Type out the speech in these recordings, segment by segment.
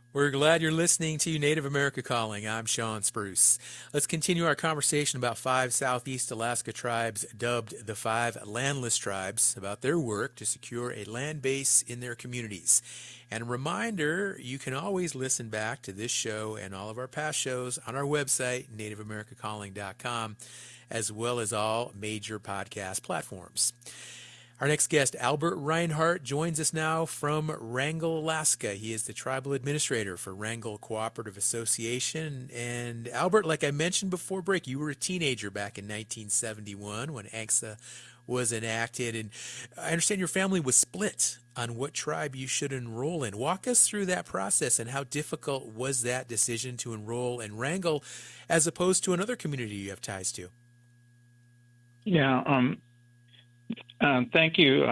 We're glad you're listening to Native America Calling. I'm Sean Spruce. Let's continue our conversation about five Southeast Alaska tribes dubbed the Five Landless Tribes, about their work to secure a land base in their communities. And a reminder, you can always listen back to this show and all of our past shows on our website, nativeamericacalling.com, as well as all major podcast platforms. Our next guest, Albert Reinhardt, joins us now from Wrangell, Alaska. He is the tribal administrator for Wrangell Cooperative Association. And Albert, like I mentioned before break, you were a teenager back in 1971 when ANCSA was enacted. And I understand your family was split on what tribe you should enroll in. Walk us through that process and how difficult was that decision to enroll in Wrangell as opposed to another community you have ties to? Yeah, thank you.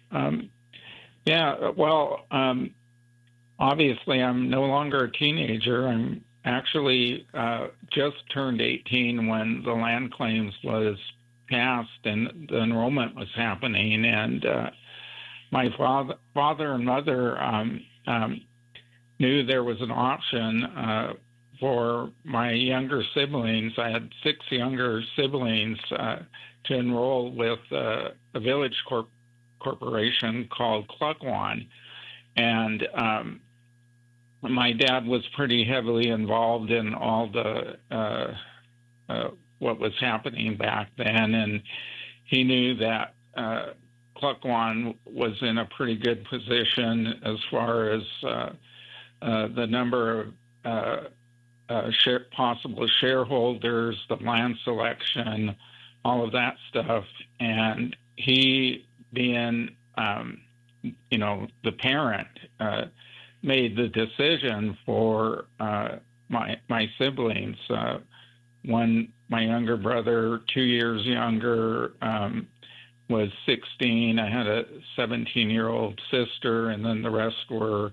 Obviously, I'm no longer a teenager. I'm actually just turned 18 when the land claims was passed and the enrollment was happening. And my father and mother knew there was an option for my younger siblings. I had 6 younger siblings to enroll with a village corporation called Klukwan. And my dad was pretty heavily involved in all the what was happening back then, and he knew that Klukwan was in a pretty good position as far as the number of possible shareholders, the land selection, all of that stuff. And he, being, the parent, made the decision for my siblings. One, my younger brother, 2 years younger, was 16. I had a 17-year-old sister, and then the rest were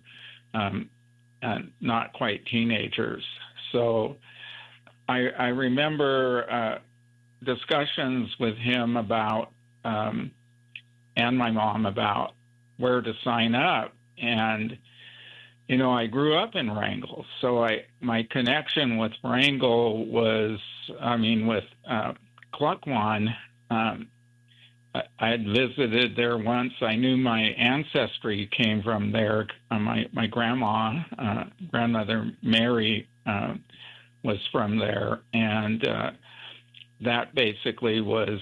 not quite teenagers. So I remember discussions with him about, and my mom about where to sign up. And, I grew up in Wrangell. So my connection with Wrangell was, with Klukwan, I had visited there once. I knew my ancestry came from there. My grandmother Mary, was from there. And that basically was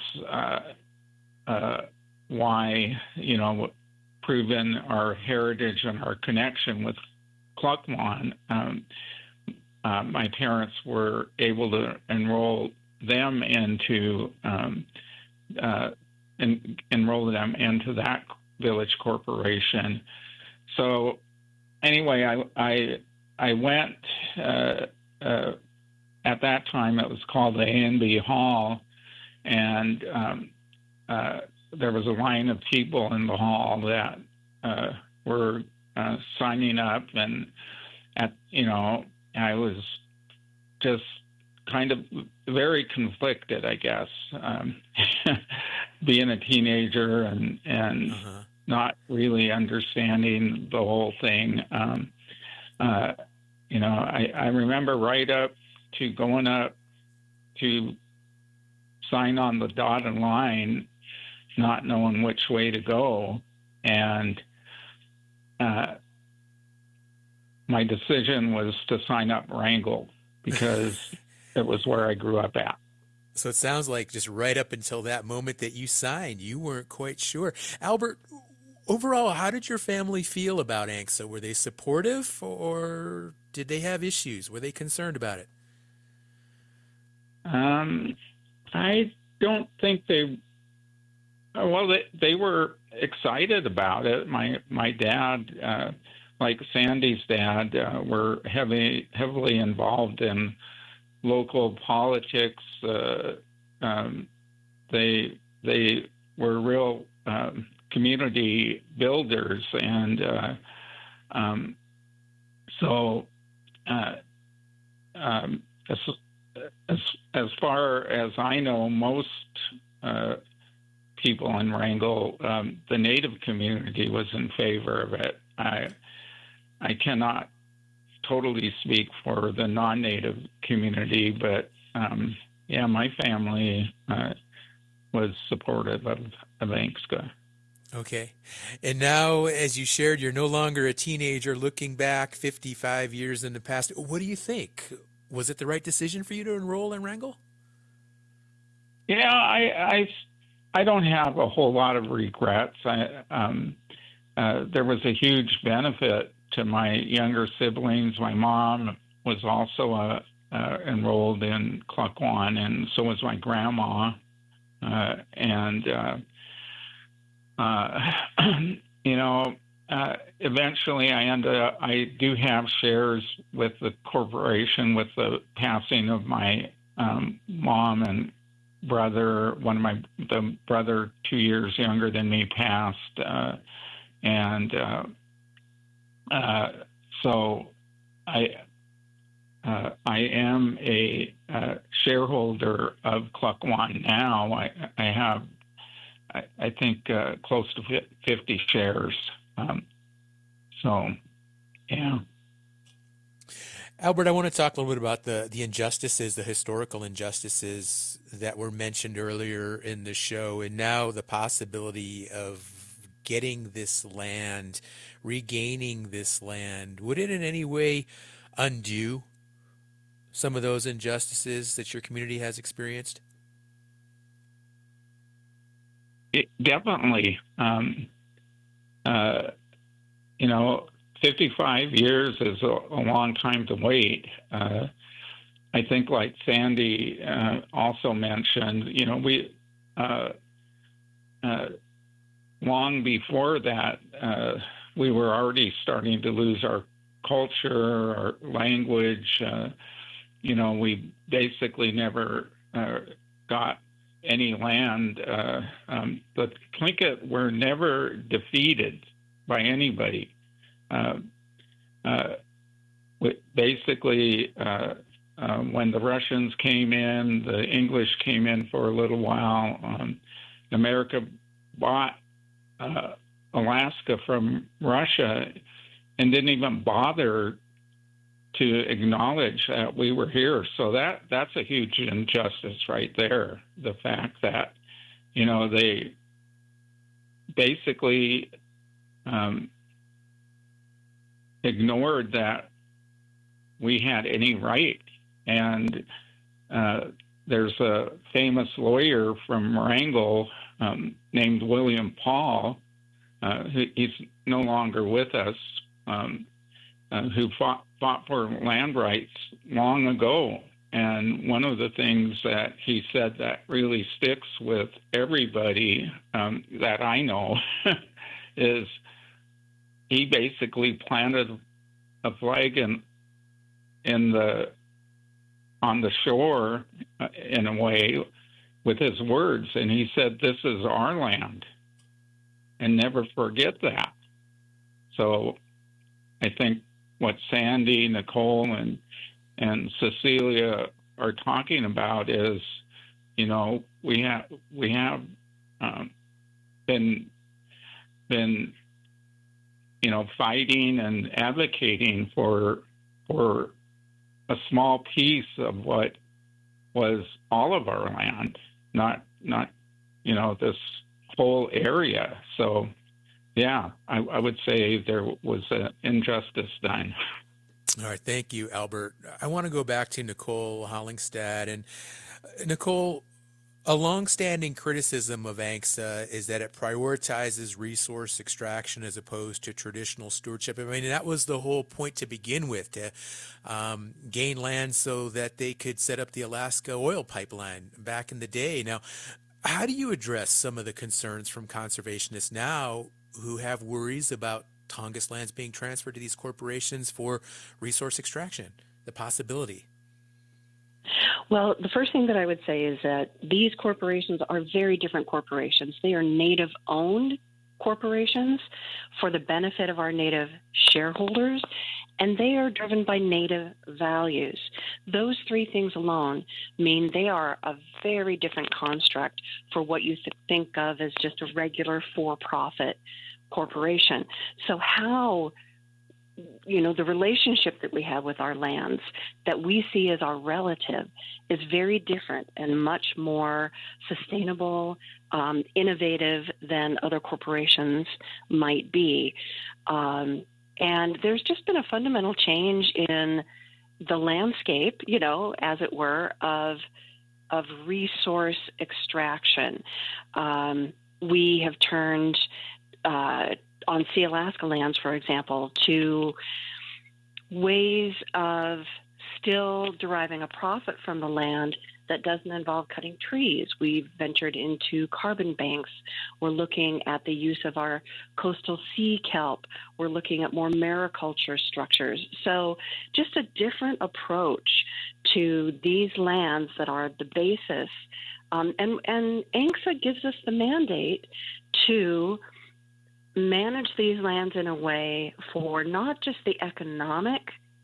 why, proving our heritage and our connection with Klukwan. My parents were able to enroll them into that village corporation. So anyway, I went. At that time, it was called the A&B Hall, and there was a line of people in the hall that were signing up, and I was just kind of very conflicted, I guess, being a teenager and not really understanding the whole thing. I remember right up to going up to sign on the dotted line, not knowing which way to go. And my decision was to sign up Wrangell because it was where I grew up at. So it sounds like just right up until that moment that you signed, you weren't quite sure. Albert, overall, how did your family feel about ANCSA? Were they supportive, or did they have issues? Were they concerned about it? I don't think they were excited about it. My dad, like Sandy's dad, were heavily involved in local politics. They were real community builders, and so as far as I know, most people in Wrangell, the Native community was in favor of it. I cannot totally speak for the non-native community, but yeah, my family was supportive of ANCSA. Okay. And now, as you shared, you're no longer a teenager looking back 55 years in the past. What do you think? Was it the right decision for you to enroll in Wrangell? Yeah, I don't have a whole lot of regrets. There was a huge benefit to my younger siblings. My mom was also enrolled in Klukwan, and so was my grandma. And you know, eventually I do have shares with the corporation with the passing of my mom and brother. The brother 2 years younger than me passed, and so I am a shareholder of Klukwan now. I have, I think, close to 50 shares. So, yeah. Albert, I want to talk a little bit about the injustices, the historical injustices that were mentioned earlier in the show, and now the possibility of getting this land, regaining this land. Would it in any way undo some of those injustices that your community has experienced? Definitely. 55 years is a long time to wait. I think, like Sandy also mentioned, we long before that, we were already starting to lose our culture, our language. We basically never got any land. The Tlingit were never defeated by anybody. Basically, when the Russians came in, the English came in for a little while. America bought Alaska from Russia and didn't even bother to acknowledge that we were here. So that's a huge injustice right there. The fact that, they basically ignored that we had any right. And there's a famous lawyer from Wrangell named William Paul. He's no longer with us, who fought for land rights long ago. And one of the things that he said that really sticks with everybody that I know is he basically planted a flag on the shore in a way with his words, and he said, "This is our land," and never forget that. So I think what Sandy, Nicole, and Cecilia are talking about is, we have been fighting and advocating for a small piece of what was all of our land, not this whole area. So yeah, I would say there was an injustice done. All right, thank you, Albert. I want to go back to Nicole Hollingstad. And Nicole, a longstanding criticism of ANCSA is that it prioritizes resource extraction as opposed to traditional stewardship. I mean, that was the whole point to begin with, to gain land so that they could set up the Alaska oil pipeline back in the day. Now, how do you address some of the concerns from conservationists now who have worries about Tongass lands being transferred to these corporations for resource extraction, the possibility? Well, the first thing that I would say is that these corporations are very different corporations. They are Native-owned corporations for the benefit of our Native shareholders, and they are driven by Native values. Those three things alone mean they are a very different construct for what you think of as just a regular for-profit corporation. So how the relationship that we have with our lands that we see as our relative is very different and much more sustainable, innovative than other corporations might be. And there's just been a fundamental change in the landscape, as it were, of resource extraction. We have turned on Sealaska lands, for example, to ways of still deriving a profit from the land that doesn't involve cutting trees. We've ventured into carbon banks. We're looking at the use of our coastal sea kelp. We're looking at more mariculture structures. So just a different approach to these lands that are the basis. And ANCSA gives us the mandate to manage these lands in a way for not just the economic,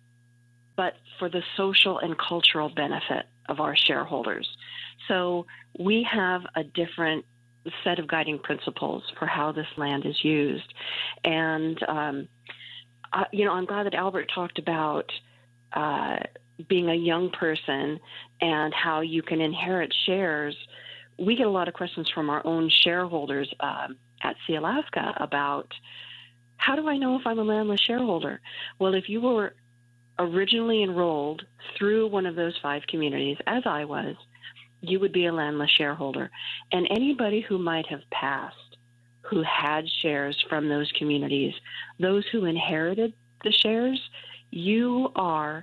but for the social and cultural benefit of our shareholders. So we have a different set of guiding principles for how this land is used. And, I'm glad that Albert talked about being a young person and how you can inherit shares. We get a lot of questions from our own shareholders at Sealaska about, how do I know if I'm a landless shareholder? Well, if you were originally enrolled through one of those 5 communities, as I was, you would be a landless shareholder. And anybody who might have passed, who had shares from those communities, those who inherited the shares, you are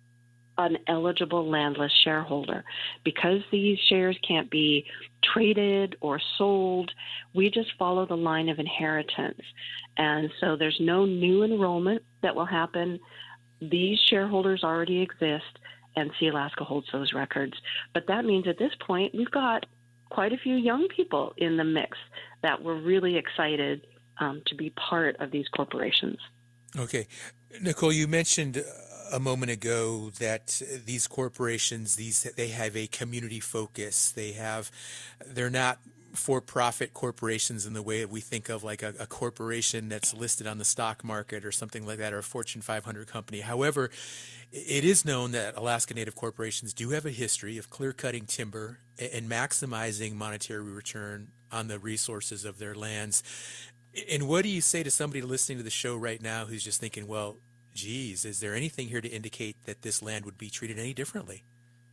an eligible landless shareholder. Because these shares can't be traded or sold, we just follow the line of inheritance. And so there's no new enrollment that will happen. These shareholders already exist, and Sealaska holds those records. But that means at this point, we've got quite a few young people in the mix that were really excited to be part of these corporations. Okay. Nicole, you mentioned a moment ago that these corporations, they have a community focus. They're not for-profit corporations in the way we think of like a corporation that's listed on the stock market or something like that, or a Fortune 500 company. However, it is known that Alaska Native corporations do have a history of clear-cutting timber and maximizing monetary return on the resources of their lands. And what do you say to somebody listening to the show right now who's just thinking, well, geez, is there anything here to indicate that this land would be treated any differently?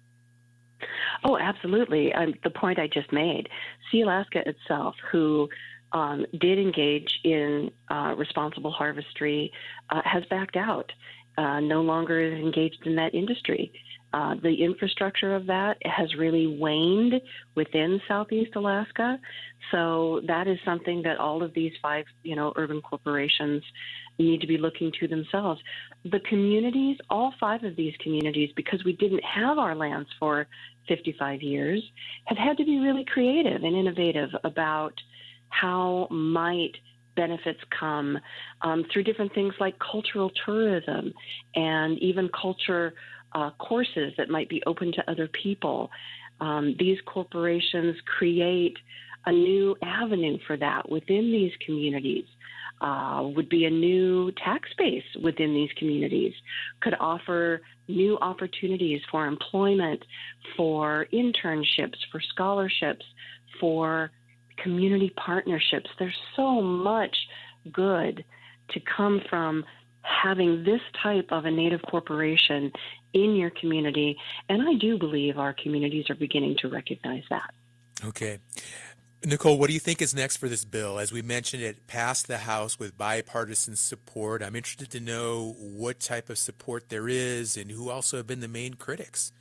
Oh, absolutely. The point I just made, Sealaska itself, who did engage in responsible harvestry, has backed out, no longer is engaged in that industry. The infrastructure of that has really waned within Southeast Alaska. So that is something that all of these 5, urban corporations need to be looking to themselves. The communities, all 5 of these communities, because we didn't have our lands for 55 years, have had to be really creative and innovative about how might benefits come through different things like cultural tourism and even culture courses that might be open to other people. These corporations create a new avenue for that within these communities. Would be a new tax base within these communities, could offer new opportunities for employment, for internships, for scholarships, for community partnerships. There's so much good to come from having this type of a Native corporation in your community, and I do believe our communities are beginning to recognize that. Okay. Nicole, what do you think is next for this bill? As we mentioned, it passed the House with bipartisan support. I'm interested to know what type of support there is and who also have been the main critics.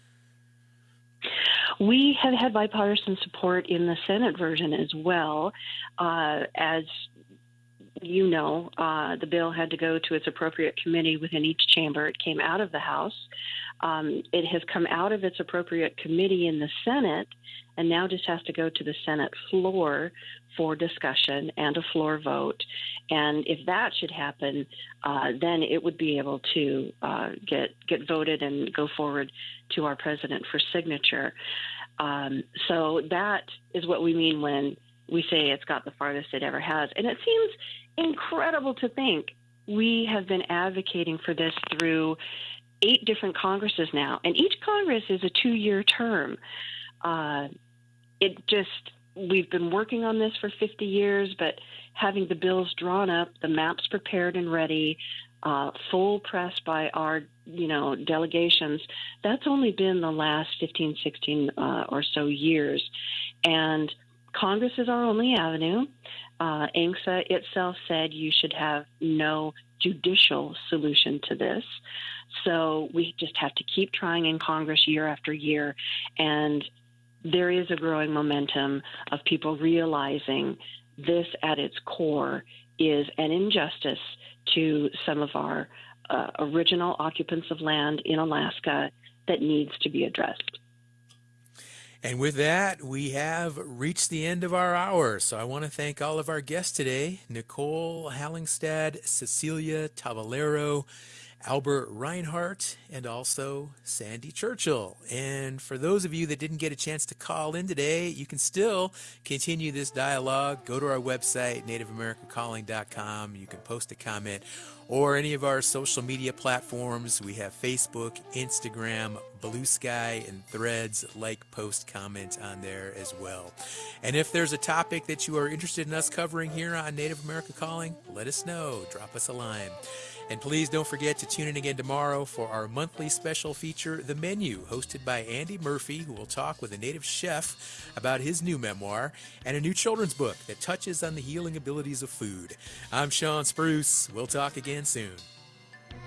We have had bipartisan support in the Senate version as well. As you know, the bill had to go to its appropriate committee within each chamber. It came out of the House. It has come out of its appropriate committee in the Senate and now just has to go to the Senate floor for discussion and a floor vote. And if that should happen, then it would be able to get voted and go forward to our president for signature. So that is what we mean when we say it's got the farthest it ever has. And it seems incredible to think we have been advocating for this through 8 different Congresses now, and each Congress is a 2-year term. We've been working on this for 50 years, but having the bills drawn up, the maps prepared and ready, full press by our, delegations, that's only been the last 15, 16 or so years. And Congress is our only avenue. ANCSA itself said you should have no judicial solution to this. So we just have to keep trying in Congress year after year. And there is a growing momentum of people realizing this at its core is an injustice to some of our original occupants of land in Alaska that needs to be addressed. And with that, we have reached the end of our hour. So I want to thank all of our guests today, Nicole Hallingstad, Cecilia Tavalero, Albert Reinhardt, and also Sandy Churchill. And for those of you that didn't get a chance to call in today, you can still continue this dialogue. Go to our website, nativeamericacalling.com. You can post a comment or any of our social media platforms. We have Facebook, Instagram, Blue Sky, and Threads. Like, post, comment on there as well. And if there's a topic that you are interested in us covering here on Native America Calling, let us know. Drop us a line. And please don't forget to tune in again tomorrow for our monthly special feature, The Menu, hosted by Andy Murphy, who will talk with a native chef about his new memoir and a new children's book that touches on the healing abilities of food. I'm Sean Spruce. We'll talk again soon.